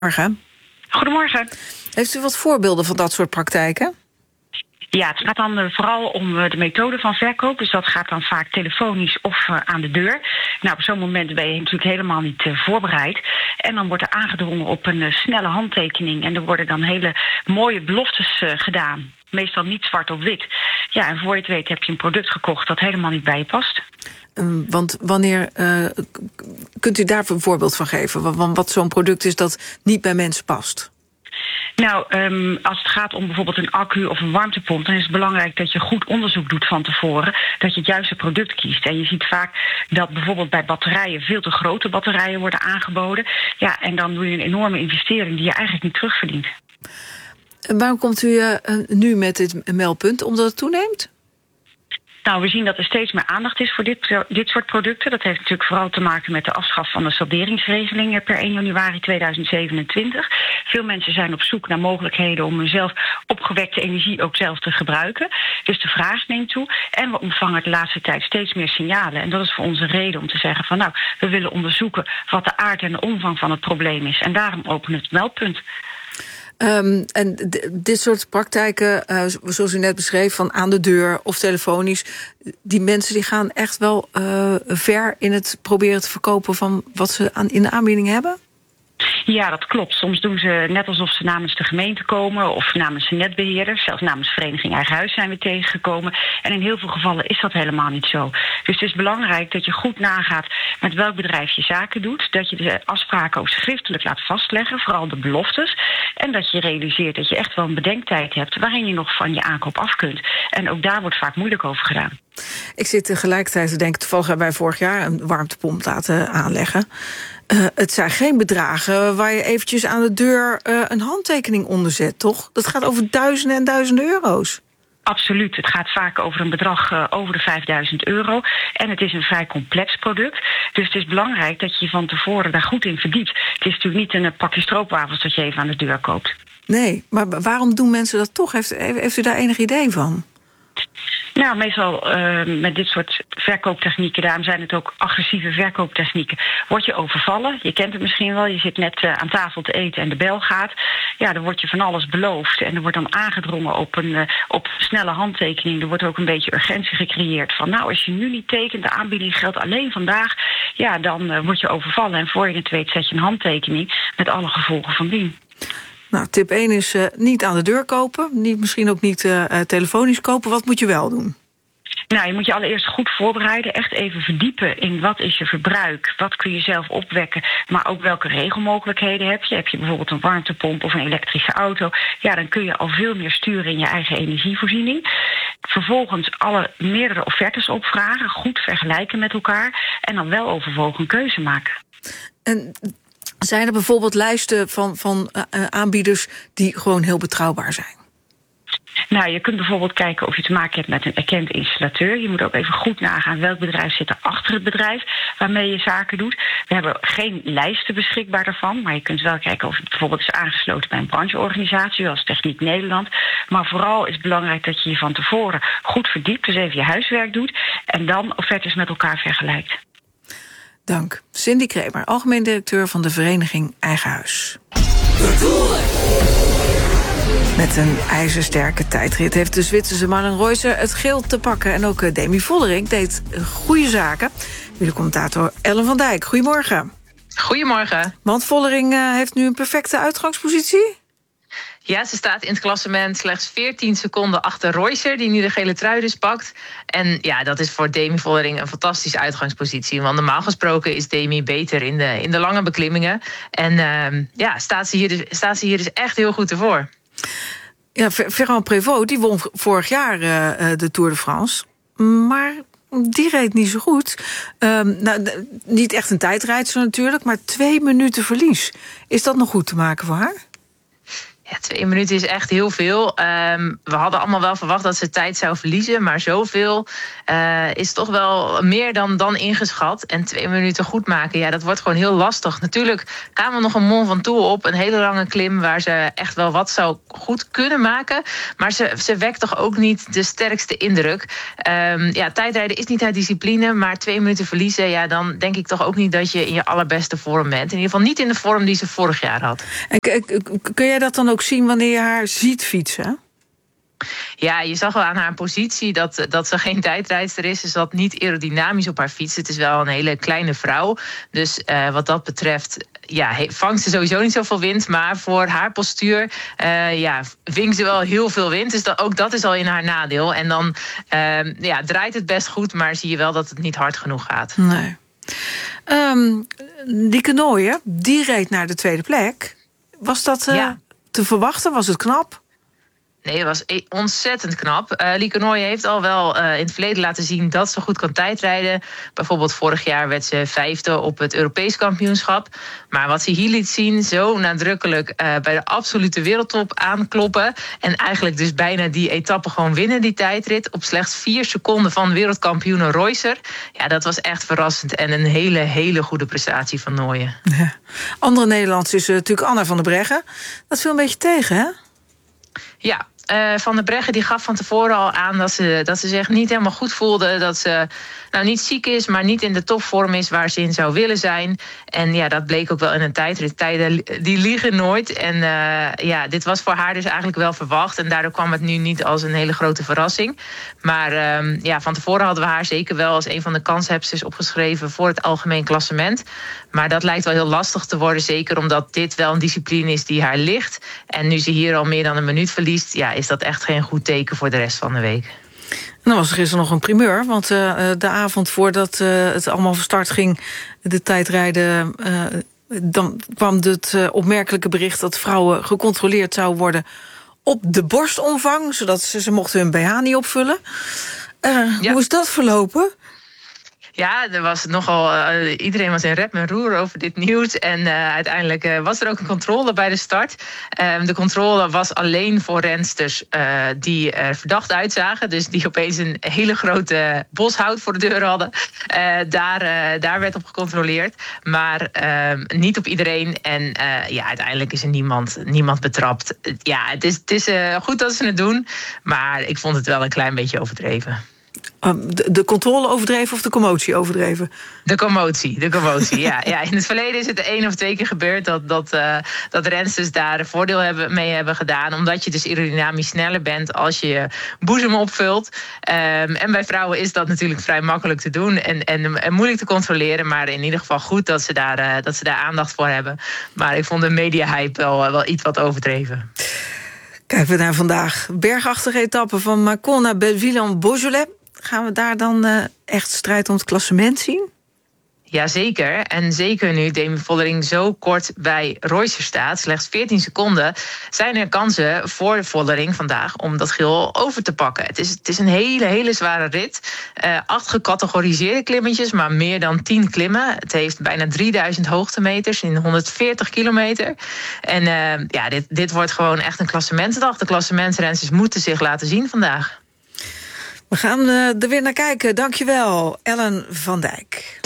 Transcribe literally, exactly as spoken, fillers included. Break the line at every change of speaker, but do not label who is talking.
Morgen.
Goedemorgen.
Heeft u wat voorbeelden van dat soort praktijken?
Ja, het gaat dan uh, vooral om uh, de methode van verkoop. Dus dat gaat dan vaak telefonisch of uh, aan de deur. Nou, op zo'n moment ben je natuurlijk helemaal niet uh, voorbereid. En dan wordt er aangedrongen op een uh, snelle handtekening. En er worden dan hele mooie beloftes uh, gedaan. Meestal niet zwart op wit. Ja, en voor je het weet heb je een product gekocht dat helemaal niet bij je past.
Um, want wanneer, uh, kunt u daar een voorbeeld van geven? Wat, wat zo'n product is dat niet bij mensen past?
Nou, um, als het gaat om bijvoorbeeld een accu of een warmtepomp, dan is het belangrijk dat je goed onderzoek doet van tevoren, dat je het juiste product kiest. En je ziet vaak dat bijvoorbeeld bij batterijen veel te grote batterijen worden aangeboden. Ja, en dan doe je een enorme investering die je eigenlijk niet terugverdient.
En waarom komt u uh, nu met dit meldpunt? Omdat het toeneemt?
Nou, we zien dat er steeds meer aandacht is voor dit, dit soort producten. Dat heeft natuurlijk vooral te maken met de afschaf van de salderingsregeling per één januari tweeduizend zevenentwintig. Veel mensen zijn op zoek naar mogelijkheden om hun zelf opgewekte energie ook zelf te gebruiken. Dus de vraag neemt toe. En we ontvangen de laatste tijd steeds meer signalen. En dat is voor ons een reden om te zeggen van nou, we willen onderzoeken wat de aard en de omvang van het probleem is. En daarom openen we het meldpunt.
Um, en d- dit soort praktijken, uh, zoals u net beschreef, van aan de deur of telefonisch, die mensen die gaan echt wel uh, ver in het proberen te verkopen van wat ze aan, in de aanbieding hebben?
Ja, dat klopt. Soms doen ze net alsof ze namens de gemeente komen of namens de netbeheerder. Zelfs namens Vereniging Eigen Huis zijn we tegengekomen. En in heel veel gevallen is dat helemaal niet zo. Dus het is belangrijk dat je goed nagaat met welk bedrijf je zaken doet. Dat je de afspraken ook schriftelijk laat vastleggen, vooral de beloftes. En dat je realiseert dat je echt wel een bedenktijd hebt waarin je nog van je aankoop af kunt. En ook daar wordt vaak moeilijk over gedaan.
Ik zit tegelijkertijd te denken, toevallig hebben wij vorig jaar een warmtepomp laten aanleggen. Uh, het zijn geen bedragen waar je eventjes aan de deur uh, een handtekening onder zet, toch? Dat gaat over duizenden en duizenden euro's.
Absoluut. Het gaat vaak over een bedrag uh, over de vijfduizend euro. En het is een vrij complex product. Dus het is belangrijk dat je van tevoren daar goed in verdiept. Het is natuurlijk niet een pakje stroopwafels dat je even aan de deur koopt.
Nee, maar waarom doen mensen dat toch? Heeft, heeft u daar enig idee van?
Nou, meestal uh, met dit soort verkooptechnieken, daarom zijn het ook agressieve verkooptechnieken, word je overvallen. Je kent het misschien wel, je zit net uh, aan tafel te eten en de bel gaat. Ja, dan wordt je van alles beloofd en er wordt dan aangedrongen op een uh, op snelle handtekening. Er wordt ook een beetje urgentie gecreëerd van nou, als je nu niet tekent, de aanbieding geldt alleen vandaag, ja, dan uh, word je overvallen en voor je het weet zet je een handtekening met alle gevolgen van dien.
Nou, tip één is uh, niet aan de deur kopen. Niet, misschien ook niet uh, telefonisch kopen. Wat moet je wel doen?
Nou, je moet je allereerst goed voorbereiden. Echt even verdiepen in wat is je verbruik. Wat kun je zelf opwekken. Maar ook welke regelmogelijkheden heb je. Heb je bijvoorbeeld een warmtepomp of een elektrische auto. Ja, dan kun je al veel meer sturen in je eigen energievoorziening. Vervolgens alle meerdere offertes opvragen. Goed vergelijken met elkaar. En dan wel overwogen een keuze maken. En
zijn er bijvoorbeeld lijsten van, van uh, aanbieders die gewoon heel betrouwbaar zijn?
Nou, je kunt bijvoorbeeld kijken of je te maken hebt met een erkend installateur. Je moet ook even goed nagaan welk bedrijf zit er achter het bedrijf waarmee je zaken doet. We hebben geen lijsten beschikbaar daarvan, maar je kunt wel kijken of het bijvoorbeeld is aangesloten bij een brancheorganisatie, zoals Techniek Nederland. Maar vooral is het belangrijk dat je je van tevoren goed verdiept, dus even je huiswerk doet en dan offertes met elkaar vergelijkt.
Dank. Cindy Kremer, algemeen directeur van de Vereniging Eigen Huis. Met een ijzersterke tijdrit heeft de Zwitserse Marlen Reusser het geel te pakken. En ook Demi Vollering deed goede zaken. Jullie commentator Ellen van Dijk, goedemorgen.
Goedemorgen.
Want Vollering uh, heeft nu een perfecte uitgangspositie?
Ja, ze staat in het klassement slechts veertien seconden achter Reusser, die nu de gele trui dus pakt. En ja, dat is voor Demi Vollering een fantastische uitgangspositie. Want normaal gesproken is Demi beter in de, in de lange beklimmingen. En uh, ja, staat ze, hier dus, staat ze hier dus echt heel goed ervoor.
Ja, Ferrand Prévot, die won vorig jaar uh, de Tour de France. Maar die reed niet zo goed. Um, nou, niet echt een tijdrijdster natuurlijk, maar twee minuten verlies. Is dat nog goed te maken voor haar?
Ja, twee minuten is echt heel veel. Um, we hadden allemaal wel verwacht dat ze tijd zou verliezen. Maar zoveel uh, is toch wel meer dan, dan ingeschat. En twee minuten goed maken, ja, dat wordt gewoon heel lastig. Natuurlijk gaan we nog een Mont Ventoux op. Een hele lange klim waar ze echt wel wat zou goed kunnen maken. Maar ze, ze wekt toch ook niet de sterkste indruk. Um, ja, tijdrijden is niet haar discipline. Maar twee minuten verliezen, ja, dan denk ik toch ook niet dat je in je allerbeste vorm bent. In ieder geval niet in de vorm die ze vorig jaar had.
En kun jij dat dan ook zien wanneer je haar ziet fietsen?
Ja, je zag wel aan haar positie dat, dat ze geen tijdrijdster is. Ze zat niet aerodynamisch op haar fiets. Het is wel een hele kleine vrouw. Dus uh, wat dat betreft ja, vangt ze sowieso niet zoveel wind. Maar voor haar postuur uh, ja, ving ze wel heel veel wind. Dus dat, ook dat is al in haar nadeel. En dan uh, ja, draait het best goed, maar zie je wel dat het niet hard genoeg gaat.
Nee. Um, Lieke Nooijen, die reed naar de tweede plek. Was dat uh, ja. te verwachten? Was het knap?
Nee, het was ontzettend knap. Uh, Lieke Nooijen heeft al wel uh, in het verleden laten zien dat ze goed kan tijdrijden. Bijvoorbeeld vorig jaar werd ze vijfde op het Europees kampioenschap. Maar wat ze hier liet zien, zo nadrukkelijk uh, bij de absolute wereldtop aankloppen. En eigenlijk dus bijna die etappe gewoon winnen, die tijdrit. Op slechts vier seconden van wereldkampioen Reusser. Ja, dat was echt verrassend. En een hele, hele goede prestatie van Nooijen.
Ja. Andere Nederlands is uh, natuurlijk Anna van der Breggen. Dat viel een beetje tegen, hè?
Ja, uh, Van der Breggen die gaf van tevoren al aan dat ze, dat ze zich niet helemaal goed voelde. Dat ze nou niet ziek is, maar niet in de topvorm is waar ze in zou willen zijn. En ja, dat bleek ook wel in een tijdrit. Tijden die liegen nooit. En uh, ja, dit was voor haar dus eigenlijk wel verwacht. En daardoor kwam het nu niet als een hele grote verrassing. Maar um, ja, van tevoren hadden we haar zeker wel als een van de kanshebsters opgeschreven voor het algemeen klassement. Maar dat lijkt wel heel lastig te worden. Zeker omdat dit wel een discipline is die haar ligt. En nu ze hier al meer dan een minuut verliest, ja, is dat echt geen goed teken voor de rest van de week.
En dan was er gisteren nog een primeur, want uh, de avond voordat uh, het allemaal van start ging, de tijdrijden, uh, dan kwam het uh, opmerkelijke bericht dat vrouwen gecontroleerd zouden worden op de borstomvang, zodat ze, ze mochten hun B H niet opvullen. Uh, ja. Hoe is dat verlopen?
Ja, er was nogal, uh, iedereen was in rep en roer over dit nieuws. En uh, uiteindelijk uh, was er ook een controle bij de start. Uh, de controle was alleen voor rensters uh, die er verdacht uitzagen. Dus die opeens een hele grote boshout voor de deur hadden. Uh, daar, uh, daar werd op gecontroleerd. Maar uh, niet op iedereen. En uh, ja, uiteindelijk is er niemand, niemand betrapt. Uh, ja, het is, het is uh, goed dat ze het doen. Maar ik vond het wel een klein beetje overdreven.
De, de controle overdreven of de commotie overdreven?
De commotie, de commotie, ja. ja. In het verleden is het één of twee keer gebeurd dat, dat, uh, dat rensters daar een voordeel hebben, mee hebben gedaan. Omdat je dus aerodynamisch sneller bent als je je boezem opvult. Um, en bij vrouwen is dat natuurlijk vrij makkelijk te doen en, en, en moeilijk te controleren. Maar in ieder geval goed dat ze daar, uh, dat ze daar aandacht voor hebben. Maar ik vond de media-hype wel, uh, wel iets wat overdreven.
Kijken we naar vandaag. Bergachtige etappe van Mâcon naar Belleville-en-Beaujolais. Gaan we daar dan uh, echt strijd om het klassement zien?
Jazeker. En zeker nu Demi Vollering zo kort bij Reusser staat, slechts veertien seconden, zijn er kansen voor Vollering vandaag om dat geel over te pakken. Het is, het is een hele, hele zware rit. Uh, acht gecategoriseerde klimmetjes, maar meer dan tien klimmen. Het heeft bijna drieduizend hoogtemeters in honderdveertig kilometer. En uh, ja, dit, dit wordt gewoon echt een klassementsdag. De klassementsrensters moeten zich laten zien vandaag.
We gaan er weer naar kijken. Dankjewel, Ellen van Dijk.